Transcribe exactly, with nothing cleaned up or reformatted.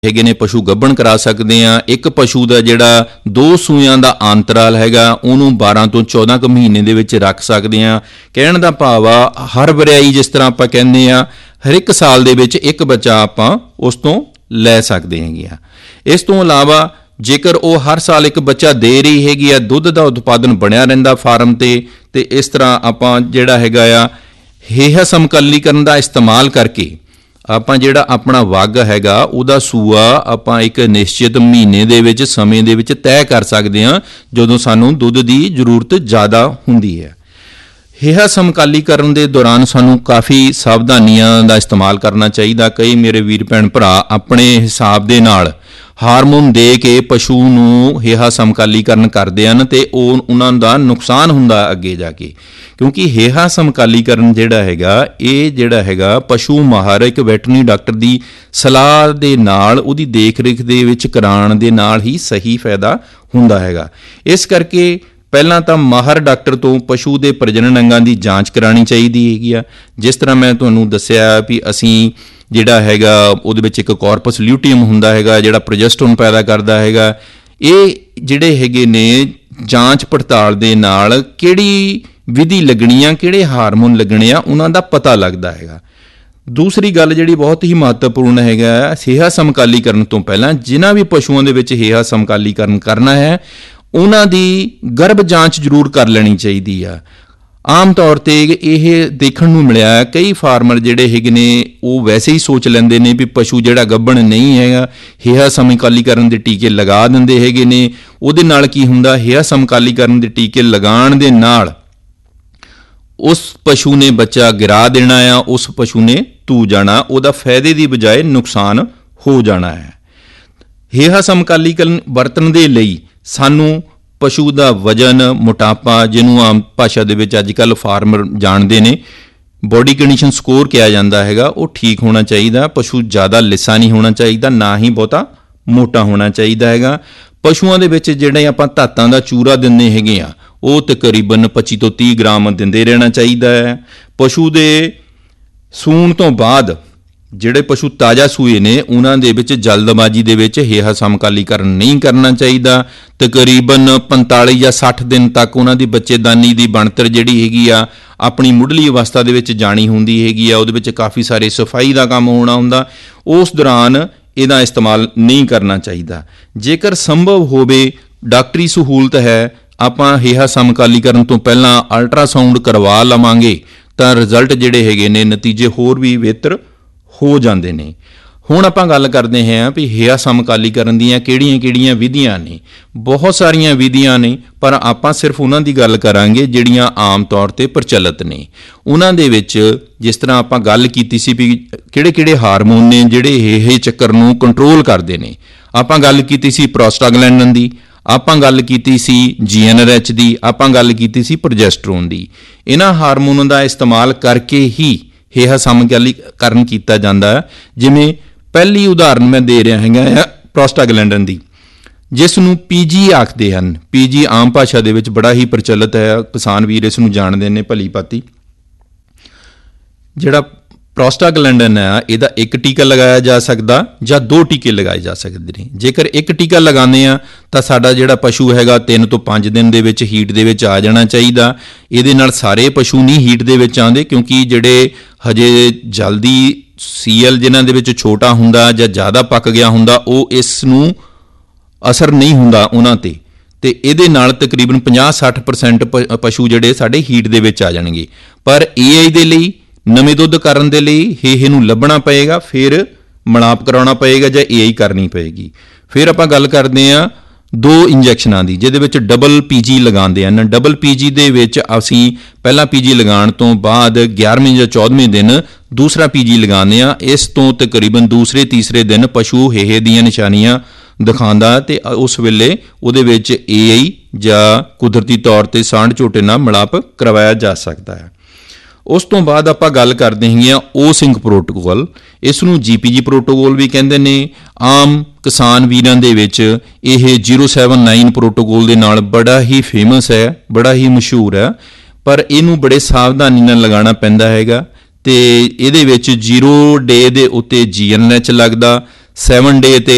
ਹੈਗੇ ਨੇ ਪਸ਼ੂ ਗੱਭਣ ਕਰਾ ਸਕਦੇ ਹਾਂ। ਇੱਕ ਪਸ਼ੂ ਦਾ ਜਿਹੜਾ ਦੋ ਸੂਇਆਂ ਦਾ ਅੰਤਰਾਲ ਹੈਗਾ ਉਹਨੂੰ ਬਾਰਾਂ ਤੋਂ ਚੌਦਾਂ ਕੁ ਮਹੀਨੇ ਦੇ ਵਿੱਚ ਰੱਖ ਸਕਦੇ ਹਾਂ। ਕਹਿਣ ਦਾ ਭਾਵ ਆ ਹਰ ਵਰਿਆਈ ਜਿਸ ਤਰ੍ਹਾਂ ਆਪਾਂ ਕਹਿੰਦੇ ਹਾਂ ਹਰ ਇੱਕ ਸਾਲ ਦੇ ਵਿੱਚ ਇੱਕ ਬੱਚਾ ਆਪਾਂ ਉਸ ਤੋਂ ਲੈ ਸਕਦੇ ਹੈਗੇ ਆ। ਇਸ ਤੋਂ ਇਲਾਵਾ ਜੇਕਰ ਉਹ ਹਰ ਸਾਲ ਇੱਕ ਬੱਚਾ ਦੇ ਰਹੀ ਹੈਗੀ ਆ, ਦੁੱਧ ਦਾ ਉਤਪਾਦਨ ਬਣਿਆ ਰਹਿੰਦਾ ਫਾਰਮ 'ਤੇ, ਅਤੇ ਇਸ ਤਰ੍ਹਾਂ ਆਪਾਂ ਜਿਹੜਾ ਹੈਗਾ ਆ ਹੇਹਾ ਸਮਕਾਲੀਕਰਨ ਦਾ ਇਸਤੇਮਾਲ ਕਰਕੇ ਆਪਾਂ ਜਿਹੜਾ ਆਪਣਾ ਵੱਗ ਹੈਗਾ ਉਹਦਾ ਸੂਆ ਆਪਾਂ ਇੱਕ ਨਿਸ਼ਚਿਤ ਮਹੀਨੇ ਦੇ ਵਿੱਚ ਸਮੇਂ ਦੇ ਵਿੱਚ ਤੈਅ ਕਰ ਸਕਦੇ ਹਾਂ ਜਦੋਂ ਸਾਨੂੰ ਦੁੱਧ ਦੀ ਜ਼ਰੂਰਤ ਜ਼ਿਆਦਾ ਹੁੰਦੀ ਹੈ। ਹੇਹਾ ਸਮਕਾਲੀਕਰਨ ਦੇ ਦੌਰਾਨ ਸਾਨੂੰ ਕਾਫੀ ਸਾਵਧਾਨੀਆਂ ਦਾ ਇਸਤੇਮਾਲ ਕਰਨਾ ਚਾਹੀਦਾ। ਕਈ ਮੇਰੇ ਵੀਰ ਭੈਣ ਭਰਾ ਆਪਣੇ ਹਿਸਾਬ ਦੇ ਨਾਲ ਹਾਰਮੋਨ ਦੇ ਕੇ ਪਸ਼ੂ ਨੂੰ ਹੇਹਾ ਸਮਕਾਲੀਕਰਨ ਕਰਦੇ ਹਨ ਅਤੇ ਉਹ ਉਹਨਾਂ ਦਾ ਨੁਕਸਾਨ ਹੁੰਦਾ ਅੱਗੇ ਜਾ ਕੇ, ਕਿਉਂਕਿ ਹੇਹਾ ਸਮਕਾਲੀਕਰਨ ਜਿਹੜਾ ਹੈਗਾ ਇਹ ਜਿਹੜਾ ਹੈਗਾ ਪਸ਼ੂ ਮਾਹਰ ਇੱਕ ਵੈਟਰਨਰੀ ਡਾਕਟਰ ਦੀ ਸਲਾਹ ਦੇ ਨਾਲ ਉਹਦੀ ਦੇਖ ਰੇਖ ਦੇ ਵਿੱਚ ਕਰਾਉਣ ਦੇ ਨਾਲ ਹੀ ਸਹੀ ਫਾਇਦਾ ਹੁੰਦਾ ਹੈਗਾ। ਇਸ ਕਰਕੇ ਪਹਿਲਾਂ ਤਾਂ ਮਾਹਰ ਡਾਕਟਰ ਤੋਂ ਪਸ਼ੂ ਦੇ ਪ੍ਰਜਨਨ ਅੰਗਾਂ ਦੀ ਜਾਂਚ ਕਰਾਉਣੀ ਚਾਹੀਦੀ ਹੈਗੀ ਆ। ਜਿਸ ਤਰ੍ਹਾਂ ਮੈਂ ਤੁਹਾਨੂੰ ਦੱਸਿਆ ਵੀ ਅਸੀਂ ਜਿਹੜਾ ਹੈਗਾ ਉਹਦੇ ਵਿੱਚ ਇੱਕ ਕਾਰਪਸ ਲਿਊਟੀਅਮ ਹੁੰਦਾ ਹੈਗਾ ਜਿਹੜਾ ਪ੍ਰੋਜੈਸਟਰੋਨ ਪੈਦਾ ਕਰਦਾ ਹੈਗਾ। ਇਹ ਜਿਹੜੇ ਹੈਗੇ ਨੇ ਜਾਂਚ ਪੜਤਾਲ ਦੇ ਨਾਲ ਕਿਹੜੀ ਵਿਧੀ ਲੱਗਣੀ ਆ, ਕਿਹੜੇ ਹਾਰਮੋਨ ਲੱਗਣੇ ਆ, ਉਹਨਾਂ ਦਾ ਪਤਾ ਲੱਗਦਾ ਹੈਗਾ। ਦੂਸਰੀ ਗੱਲ ਜਿਹੜੀ ਬਹੁਤ ਹੀ ਮਹੱਤਵਪੂਰਨ ਹੈਗਾ, ਹੇਹਾ ਸਮਕਾਲੀਕਰਨ ਤੋਂ ਪਹਿਲਾਂ ਜਿਨ੍ਹਾਂ ਵੀ ਪਸ਼ੂਆਂ ਦੇ ਵਿੱਚ ਹੇਹਾ ਸਮਕਾਲੀਕਰਨ ਕਰਨਾ ਹੈ ਉਹਨਾਂ ਦੀ ਗਰਭ ਜਾਂਚ ਜ਼ਰੂਰ ਕਰ ਲੈਣੀ ਚਾਹੀਦੀ ਆ। ਆਮ ਤੌਰ 'ਤੇ ਇਹ ਦੇਖਣ ਨੂੰ ਮਿਲਿਆ ਕਈ ਫਾਰਮਰ ਜਿਹੜੇ ਹੈਗੇ ਨੇ ਉਹ ਵੈਸੇ ਹੀ ਸੋਚ ਲੈਂਦੇ ਨੇ ਵੀ ਪਸ਼ੂ ਜਿਹੜਾ ਗੱਭਣ ਨਹੀਂ ਹੈਗਾ, ਹੇਹਾ ਸਮਕਾਲੀਕਰਨ ਦੇ ਟੀਕੇ ਲਗਾ ਦਿੰਦੇ ਹੈਗੇ ਨੇ। ਉਹਦੇ ਨਾਲ ਕੀ ਹੁੰਦਾ, ਹੇਹਾ ਸਮਕਾਲੀਕਰਨ ਦੇ ਟੀਕੇ ਲਗਾਉਣ ਦੇ ਨਾਲ ਉਸ ਪਸ਼ੂ ਨੇ ਬੱਚਾ ਗਿਰਾ ਦੇਣਾ ਆ, ਉਸ ਪਸ਼ੂ ਨੇ ਧੂ ਜਾਣਾ, ਉਹਦਾ ਫਾਇਦੇ ਦੀ ਬਜਾਏ ਨੁਕਸਾਨ ਹੋ ਜਾਣਾ ਹੈ। ਹੇਹਾ ਸਮਕਾਲੀਕਰਨ ਵਰਤਣ ਦੇ ਲਈ ਸਾਨੂੰ ਪਸ਼ੂ ਦਾ ਵਜਨ, ਮੋਟਾਪਾ, ਜਿਹਨੂੰ ਆਮ ਭਾਸ਼ਾ ਦੇ ਵਿੱਚ ਅੱਜ ਕੱਲ੍ਹ ਫਾਰਮਰ ਜਾਣਦੇ ਨੇ ਬੋਡੀ ਕੰਡੀਸ਼ਨ ਸਕੋਰ ਕਿਹਾ ਜਾਂਦਾ ਹੈਗਾ, ਉਹ ਠੀਕ ਹੋਣਾ ਚਾਹੀਦਾ। ਪਸ਼ੂ ਜ਼ਿਆਦਾ ਲਿੱਸਾ ਨਹੀਂ ਹੋਣਾ ਚਾਹੀਦਾ, ਨਾ ਹੀ ਬਹੁਤਾ ਮੋਟਾ ਹੋਣਾ ਚਾਹੀਦਾ ਹੈਗਾ। ਪਸ਼ੂਆਂ ਦੇ ਵਿੱਚ ਜਿਹੜੇ ਆਪਾਂ ਧਾਤਾਂ ਦਾ ਚੂਰਾ ਦਿੰਦੇ ਹੈਗੇ ਆ ਉਹ ਤਕਰੀਬਨ ਪੱਚੀ ਤੋਂ ਤੀਹ ਗ੍ਰਾਮ ਦਿੰਦੇ ਰਹਿਣਾ ਚਾਹੀਦਾ ਹੈ। ਪਸ਼ੂ ਦੇ ਸੂਣ ਤੋਂ ਬਾਅਦ ਜਿਹੜੇ ਪਸ਼ੂ ਤਾਜ਼ਾ ਸੂਏ ਨੇ ਉਹਨਾਂ ਦੇ ਵਿੱਚ ਜਲਦਬਾਜ਼ੀ ਦੇ ਵਿੱਚ ਹੇਹਾ ਸਮਕਾਲੀਕਰਨ ਨਹੀਂ ਕਰਨਾ ਚਾਹੀਦਾ। ਤਕਰੀਬਨ ਪੰਤਾਲੀ ਜਾਂ ਸੱਠ ਦਿਨ ਤੱਕ ਉਹਨਾਂ ਦੀ ਬੱਚੇਦਾਨੀ ਦੀ ਬਣਤਰ ਜਿਹੜੀ ਹੈਗੀ ਆ ਆਪਣੀ ਮੁੱਢਲੀ ਅਵਸਥਾ ਦੇ ਵਿੱਚ ਜਾਣੀ ਹੁੰਦੀ ਹੈਗੀ ਆ। ਉਹਦੇ ਵਿੱਚ ਕਾਫੀ ਸਾਰੇ ਸਫਾਈ ਦਾ ਕੰਮ ਹੋਣਾ ਹੁੰਦਾ, ਉਸ ਦੌਰਾਨ ਇਹਦਾ ਇਸਤੇਮਾਲ ਨਹੀਂ ਕਰਨਾ ਚਾਹੀਦਾ। ਜੇਕਰ ਸੰਭਵ ਹੋਵੇ ਡਾਕਟਰੀ ਸਹੂਲਤ ਹੈ, ਆਪਾਂ ਹੇਹਾ ਸਮਕਾਲੀਕਰਨ ਤੋਂ ਪਹਿਲਾਂ ਅਲਟਰਾਸਾਊਂਡ ਕਰਵਾ ਲਵਾਂਗੇ ਤਾਂ ਰਿਜ਼ਲਟ ਜਿਹੜੇ ਹੈਗੇ ਨੇ ਨਤੀਜੇ ਹੋਰ ਵੀ ਬਿਹਤਰ ਹੋ ਜਾਂਦੇ ਨੇ। ਹੁਣ ਆਪਾਂ ਗੱਲ ਕਰਦੇ ਹਾਂ ਵੀ ਹੇਹਾ ਸਮਕਾਲੀਕਰਨ ਦੀਆਂ ਕਿਹੜੀਆਂ ਕਿਹੜੀਆਂ ਵਿਧੀਆਂ ਨੇ। ਬਹੁਤ ਸਾਰੀਆਂ ਵਿਧੀਆਂ ਨੇ, ਪਰ ਆਪਾਂ ਸਿਰਫ ਉਹਨਾਂ ਦੀ ਗੱਲ ਕਰਾਂਗੇ ਜਿਹੜੀਆਂ ਆਮ ਤੌਰ 'ਤੇ ਪ੍ਰਚਲਿਤ ਨੇ। ਉਹਨਾਂ ਦੇ ਵਿੱਚ ਜਿਸ ਤਰ੍ਹਾਂ ਆਪਾਂ ਗੱਲ ਕੀਤੀ ਸੀ ਵੀ ਕਿਹੜੇ ਕਿਹੜੇ ਹਾਰਮੋਨ ਨੇ ਜਿਹੜੇ ਹੇਹੇ ਚੱਕਰ ਨੂੰ ਕੰਟਰੋਲ ਕਰਦੇ ਨੇ। ਆਪਾਂ ਗੱਲ ਕੀਤੀ ਸੀ ਪ੍ਰੋਸਟਾਗਲੈਂਡਨ ਦੀ, ਆਪਾਂ ਗੱਲ ਕੀਤੀ ਸੀ ਜੀ ਐਨ ਆਰ ਐਚ ਦੀ, ਆਪਾਂ ਗੱਲ ਕੀਤੀ ਸੀ ਪ੍ਰੋਜੈਸਟਰੋਨ ਦੀ। ਇਹਨਾਂ ਹਾਰਮੋਨਾਂ ਦਾ ਇਸਤੇਮਾਲ ਕਰਕੇ ਹੀ ਹੇਹਾ ਸਮਕਾਲੀਕਰਨ ਕੀਤਾ ਜਾਂਦਾ ਹੈ। ਜਿਵੇਂ ਪਹਿਲੀ ਉਦਾਹਰਨ ਮੈਂ ਦੇ ਰਿਹਾ ਹੈਗਾ ਆ ਪ੍ਰੋਸਟਾਗਲੈਂਡਨ ਦੀ, ਜਿਸ ਨੂੰ ਪੀ ਜੀ ਆਖਦੇ ਹਨ। ਪੀ ਜੀ ਆਮ ਭਾਸ਼ਾ ਦੇ ਵਿੱਚ ਬੜਾ ਹੀ ਪ੍ਰਚਲਿਤ ਹੈ, ਕਿਸਾਨ ਵੀਰ ਇਸ ਨੂੰ ਜਾਣਦੇ ਨੇ ਭਲੀ ਭਾਂਤੀ। ਜਿਹੜਾ ਪ੍ਰੋਸਟਾਗਲੈਂਡਨ ਹੈ ਇਹਦਾ ਇੱਕ ਟੀਕਾ ਲਗਾਇਆ ਜਾ ਸਕਦਾ ਜਾਂ ਦੋ ਟੀਕੇ ਲਗਾਏ ਜਾ ਸਕਦੇ ਨੇ। ਜੇਕਰ ਇੱਕ ਟੀਕਾ ਲਗਾਉਂਦੇ ਆ ਤਾਂ ਸਾਡਾ ਜਿਹੜਾ ਪਸ਼ੂ ਹੈਗਾ ਤਿੰਨ ਤੋਂ ਪੰਜ ਦਿਨ ਦੇ ਵਿੱਚ ਹੀਟ ਦੇ ਵਿੱਚ ਆ ਜਾਣਾ ਚਾਹੀਦਾ। ਇਹਦੇ ਨਾਲ ਸਾਰੇ ਪਸ਼ੂ ਨਹੀਂ ਹੀਟ ਦੇ ਵਿੱਚ ਆਉਂਦੇ, ਕਿਉਂਕਿ ਜਿਹੜੇ ਹਜੇ ਜਲਦੀ ਸੀਐਲ ਜਿਨ੍ਹਾਂ ਦੇ ਵਿੱਚ ਛੋਟਾ ਹੁੰਦਾ ਜਾਂ ਜ਼ਿਆਦਾ ਪੱਕ ਗਿਆ ਹੁੰਦਾ ਉਹ ਇਸ ਨੂੰ ਅਸਰ ਨਹੀਂ ਹੁੰਦਾ ਉਹਨਾਂ 'ਤੇ, ਅਤੇ ਇਹਦੇ ਨਾਲ ਤਕਰੀਬਨ ਪੰਜਾਹ ਸੱਠ ਪਰਸੈਂਟ ਪ ਪਸ਼ੂ ਜਿਹੜੇ ਸਾਡੇ ਹੀਟ ਦੇ ਵਿੱਚ ਆ ਜਾਣਗੇ। ਪਰ ਏ ਆਈ ਦੇ ਲਈ ਨਵੇਂ ਦੁੱਧ ਕਰਨ ਦੇ ਲਈ ਹੇਹੇ ਨੂੰ ਲੱਭਣਾ ਪਏਗਾ, ਫਿਰ ਮਲਾਪ ਕਰਾਉਣਾ ਪਏਗਾ ਜਾਂ ਏ ਆਈ ਕਰਨੀ ਪਏਗੀ। ਫਿਰ ਆਪਾਂ ਗੱਲ ਕਰਦੇ ਹਾਂ ਦੋ ਇੰਜੈਕਸ਼ਨਾਂ ਦੀ, ਜਿਹਦੇ ਵਿੱਚ ਡਬਲ ਪੀ ਜੀ ਲਗਾਉਂਦੇ ਹਨ। ਡਬਲ ਪੀ ਜੀ ਦੇ ਵਿੱਚ ਅਸੀਂ ਪਹਿਲਾ ਪੀ ਜੀ ਲਗਾਉਣ ਤੋਂ ਬਾਅਦ ਗਿਆਰ੍ਹਵੇਂ ਜਾਂ ਚੌਦ੍ਹਵੇਂ ਦਿਨ ਦੂਸਰਾ ਪੀ ਜੀ ਲਗਾਉਂਦੇ ਹਾਂ। ਇਸ ਤੋਂ ਤਕਰੀਬਨ ਦੂਸਰੇ ਤੀਸਰੇ ਦਿਨ ਪਸ਼ੂ ਹੇਹੇ ਦੀਆਂ ਨਿਸ਼ਾਨੀਆਂ ਦਿਖਾਉਂਦਾ ਅਤੇ ਉਸ ਵੇਲੇ ਉਹਦੇ ਵਿੱਚ ਏ ਆਈ ਜਾਂ ਕੁਦਰਤੀ ਤੌਰ 'ਤੇ ਸਾਂਢ ਝੋਟੇ ਨਾਲ ਮਿਲਾਪ ਕਰਵਾਇਆ ਜਾ ਸਕਦਾ ਹੈ। ਉਸ ਤੋਂ ਬਾਅਦ ਆਪਾਂ ਗੱਲ ਕਰਦੇ ਹੈਗੇ ਹਾਂ ਓ ਸਿੰਕ ਪ੍ਰੋਟੋਕੋਲ। ਇਸ ਨੂੰ ਜੀ ਪੀ ਜੀ ਪ੍ਰੋਟੋਕੋਲ ਵੀ ਕਹਿੰਦੇ ਨੇ। ਆਮ ਕਿਸਾਨ ਵੀਰਾਂ ਦੇ ਵਿੱਚ ਇਹ ਜ਼ੀਰੋ ਸੈਵਨ ਨਾਈਨ ਪ੍ਰੋਟੋਕੋਲ ਦੇ ਨਾਲ ਬੜਾ ਹੀ ਫੇਮਸ ਹੈ, ਬੜਾ ਹੀ ਮਸ਼ਹੂਰ ਹੈ, ਪਰ ਇਹਨੂੰ ਬੜੇ ਸਾਵਧਾਨੀ ਨਾਲ ਲਗਾਉਣਾ ਪੈਂਦਾ ਹੈਗਾ। ਅਤੇ ਇਹਦੇ ਵਿੱਚ ਜ਼ੀਰੋ ਡੇ ਦੇ ਉੱਤੇ ਜੀ ਐਨ ਐਚ ਲੱਗਦਾ, ਸੈਵਨ ਡੇ 'ਤੇ